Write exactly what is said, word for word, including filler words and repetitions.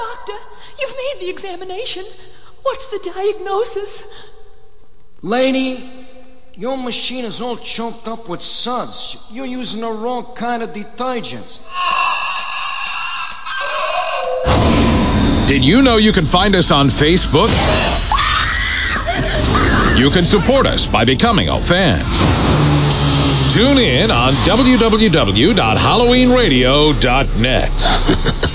Doctor, you've made the examination. What's the diagnosis? Lady, your machine is all choked up with suds. You're using the wrong kind of detergents. Did you know you can find us on Facebook? You can support us by becoming a fan. Tune in on w w w dot halloween radio dot net.